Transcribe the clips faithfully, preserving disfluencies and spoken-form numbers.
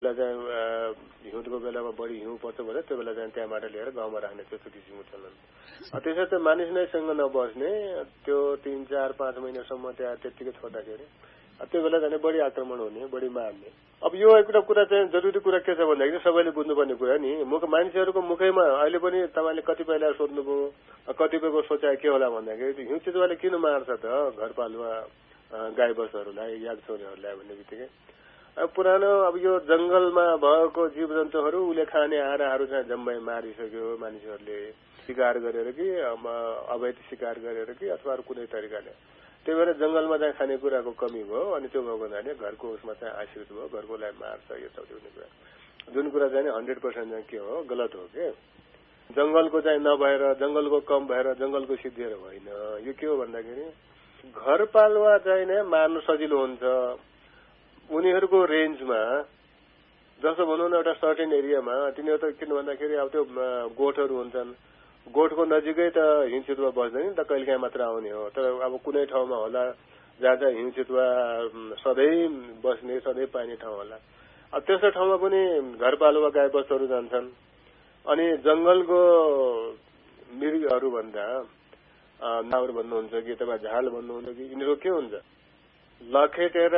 चाहिँ हिउँदको बेलामा बढी हिउँ पर्छ भने त्यो बेला चाहिँ त्यहाँबाट लिएर गाउँमा राख्ने त्यस्तो किसिमको चलन। त्यसै त मानिस नैसँग नबस्ने त्यो तीन चार पाँच महिनासम्म त्यहाँ त्यत्तिकै छोड्दाखेरि त्यो बेला जाने बढी आक्रमण हुने, बढी मार्ने। अब यो एउटा कुरा चाहिँ जरुरी कुरा के छ भन्दाखेरि सबैले बुझ्नुपर्ने कुरा नि मुख मान्छेहरूको मुखैमा अहिले पनि तपाईँले कतिपयलाई सोध्नुभयो, कतिपयको सोचाइ के होला भन्दाखेरि हिउँ चितुवाले किन मार्छ त घरपालुवा गाई बस्तुहरूलाई, याक छोरीहरूलाई भन्ने बित्तिकै पुरानो अब यो जंगलमा भएको जीव जन्तुहरू उसले खाने आहाराहरू चाहिँ जम्मै मारिसक्यो मानिसहरूले, शिकार गरेर कि अवैध शिकार गरेर कि अथवा कुनै तरिकाले। त्यही भएर जंगलमा चाहिँ खानेकुराको कमी भयो अनि त्यो भएको हुनाले घरको उसमा चाहिँ आश्रित भयो, घरकोलाई मार्छ यताउति हुने कुरा। जुन कुरा चाहिँ हन्ड्रेड पर्सेन्ट चाहिँ के हो, गलत हो के। जंगलको चाहिँ नभएर, जंगलको कम भएर जंगलको सिद्धिएर होइन। यो के हो भन्दाखेरि घरपालुवा चाहिँ नै मार्नु सजिलो हुन्छ। उनीहरूको रेन्जमा जस्तो भनौँ न एउटा सर्टेन एरियामा तिनीहरू त किन भन्दाखेरि अब त्यो गोठहरू हुन्छन्, गोठको नजिकै त हिउँ चितुवा बस्दैन नि त, कहिलेकाहीँ मात्र आउने हो। तर अब कुनै ठाउँमा होला जहाँ चाहिँ हिउँ चितुवा सधैँ बस्ने, सधैँ पाइने ठाउँ होला। अब त्यस्तो ठाउँमा पनि घरपालुवा गाई बस्तुहरू जान्छन्। अनि जंगलको मृगहरू भन्दा नाउर भन्नुहुन्छ कि तपाईँ झाल भन्नुहुन्छ कि यिनीहरू के हुन्छ, लखेटेर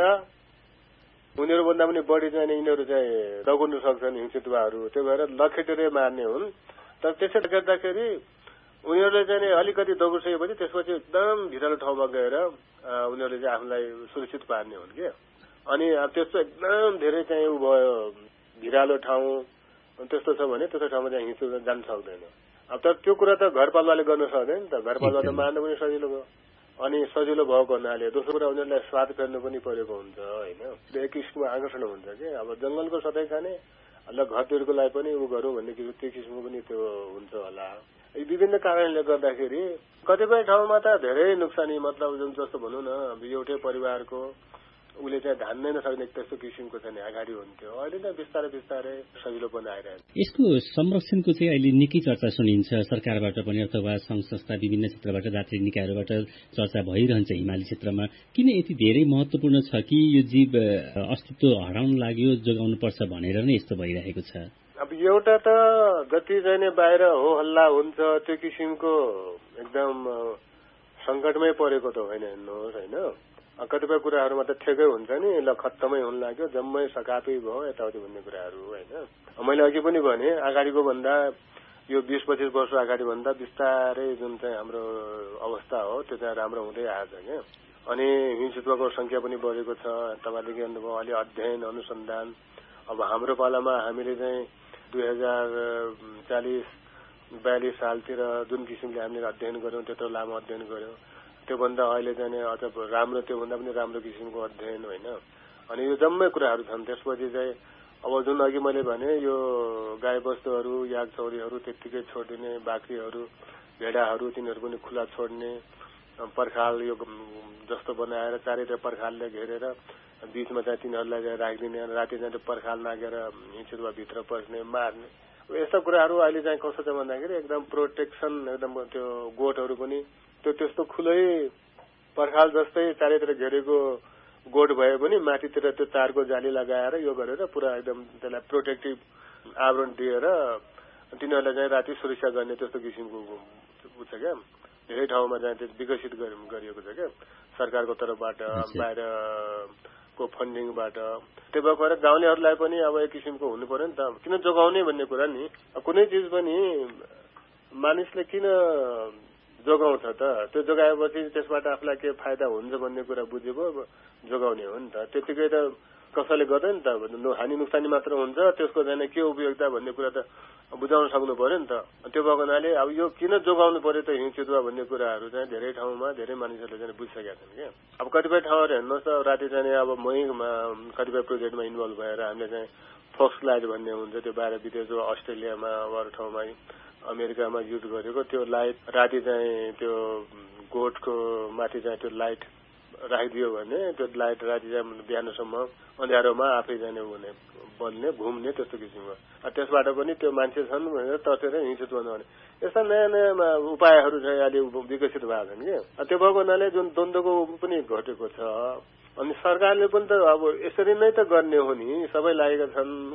उनीहरू भन्दा पनि बढी चाहिँ यिनीहरू चाहिँ दगुर्न सक्छन् हिउँ चितुवाहरू। त्यही भएर लखेटेरै मार्ने हुन्। तर त्यसैले गर्दाखेरि उनीहरूले चाहिँ अलिकति दगुर्सकेपछि त्यसपछि एकदम भिरालो ठाउँमा गएर उनीहरूले चाहिँ आफूलाई सुरक्षित पार्ने हुन् क्या। अनि त्यस्तो एकदम धेरै चाहिँ उ भयो भिरालो ठाउँ त्यस्तो छ भने त्यस्तो ठाउँमा चाहिँ हिउँ चितुवा जान सक्दैन। अब तर त्यो कुरा त घरपालुवाले गर्न सक्दैन नि त, घरपालुवा त मार्नु पनि सजिलो भयो। अनि सजिलो भएको हुनाले दोस्रो कुरा उनीहरूलाई स्वाद फेर्नु पनि परेको हुन्छ होइन। एक किसिमको आकर्षण हुन्छ कि अब जंगलको सधैँ खाने ल घरतिरको लागि पनि उ गरौँ भन्ने त्यो किसिमको पनि त्यो हुन्छ होला। यी विभिन्न कारणले गर्दाखेरि कतिपय ठाउँमा त धेरै नोक्सानी, मतलब जुन जस्तो भनौँ न अब एउटै परिवारको उसले चाहिँ धान्नै नसक्ने त्यस्तो किसिमको चाहिँ अगाडि हुन्थ्यो। अहिले त बिस्तारै बिस्तारै सजिलोपन आइरहेको छ। यसको संरक्षणको चाहिँ अहिले निकै चर्चा सुनिन्छ सरकारबाट पनि अथवा संघ संस्था विभिन्न क्षेत्रबाट, जातीय निकायहरूबाट चर्चा भइरहन्छ हिमाली क्षेत्रमा। किन यति धेरै महत्वपूर्ण छ कि यो जीव अस्तित्व हराउन लाग्यो, जोगाउनुपर्छ भनेर नै यस्तो भइरहेको छ? अब एउटा त जति चाहिँ बाहिर हो हल्ला हुन्छ त्यो किसिमको एकदम सङ्कटमै परेको त होइन हेर्नुहोस् होइन। कतिपय कुराहरूमा त ठेकै हुन्छ नि, ल खत्तमै हुन लाग्यो, जम्मै सकापै भयो यताउति भन्ने कुराहरू होइन। मैले अघि पनि भने अगाडिको भन्दा यो बिस पच्चिस वर्ष अगाडि भन्दा बिस्तारै जुन चाहिँ हाम्रो अवस्था हो त्यो चाहिँ राम्रो हुँदै आएछ क्या। अनि हिउँ चितुवाको संख्या पनि बढेको छ। तपाईँले हेर्नुभयो अलि अध्ययन अनुसन्धान। अब हाम्रो पालामा हामीले चाहिँ दुई हजार चालिस बयालिस सालतिर जुन किसिमले हामीले अध्ययन गऱ्यौँ त्यत्रो लामो अध्ययन गऱ्यौँ, त्योभन्दा अहिले चाहिँ अझ राम्रो, त्योभन्दा पनि राम्रो किसिमको अध्ययन होइन। अनि यो जम्मै कुराहरू छन्। त्यसपछि चाहिँ अब जुन अघि मैले भने यो गाई बस्तुहरू, याक चौरीहरू त्यत्तिकै छोडिदिने, बाख्रीहरू, भेडाहरू तिनीहरू पनि खुला छोड्ने, पर्खाल यो जस्तो बनाएर चारैतिर पर्खालले घेरेर बीचमा चाहिँ तिनीहरूलाई चाहिँ राखिदिने, राति चाहिँ त्यो पर्खाल नागेर हिउँ चितुवा भित्र पस्ने, मार्ने, यस्ता कुराहरू अहिले चाहिँ कस्तो छ भन्दाखेरि एकदम प्रोटेक्सन, एकदम त्यो गोठहरू पनि त्यो त्यस्तो खुलै पर्खाल जस्तै चारैतिर घेरेको गोठ भए पनि माथितिर त्यो तारको जाली लगाएर यो गरेर पुरा एकदम त्यसलाई प्रोटेक्टिभ आवरण दिएर तिनीहरूलाई चाहिँ राति सुरक्षा गर्ने त्यस्तो किसिमको छ क्या। धेरै ठाउँमा चाहिँ त्यो विकसित गरिएको छ क्या सरकारको तर्फबाट, बाहिरको फन्डिङबाट। त्यो भएर गाउँलेहरूलाई पनि अब एक किसिमको हुनु पर्यो नि त, किन जोगाउने भन्ने कुरा नि। कुनै चिज पनि मानिसले किन जोगाउँछ त, त्यो जोगाएपछि त्यसबाट आफूलाई के फाइदा हुन्छ भन्ने कुरा बुझेको जोगाउने हो नि त। त्यतिकै त कसैले गर्दैन नि त, हानि नोक्सानी मात्र हुन्छ, त्यसको चाहिँ के उपयोगिता भन्ने कुरा त बुझाउन सक्नु पर्यो नि त। त्यो भएको हुनाले अब यो किन जोगाउनु पर्यो त हिउँ चितुवा भन्ने कुराहरू चाहिँ धेरै ठाउँमा धेरै मानिसहरूले चाहिँ बुझिसकेका छन् क्या। अब कतिपय ठाउँहरू हेर्नुहोस् त राति चाहिँ अब मै कतिपय प्रोजेक्टमा इन्भल्भ भएर हामीले चाहिँ फोक्स लाइट भन्ने हुन्छ, त्यो बाहिर विदेश अस्ट्रेलियामा अरू ठाउँमा अमेरिकामा युज गरेको त्यो लाइट राति चाहिँ त्यो गोठको माथि चाहिँ त्यो लाइट राखिदियो भने त्यो लाइट राति चाहिँ बिहानसम्म अँध्यारोमा आफै जाने हुने, बल्ने, घुम्ने त्यस्तो किसिमको। त्यसबाट पनि त्यो मान्छे छन् भनेर तर्सेर हिउँ चितुवा नहुने यस्ता नयाँ नयाँ उपायहरू चाहिँ अहिले विकसित भएको छन् क्या। त्यो भएको हुनाले जुन द्वन्द्वको पनि घटेको छ। अनि सरकारले पनि त अब यसरी नै त गर्ने हो नि, सबै लागेका छन्।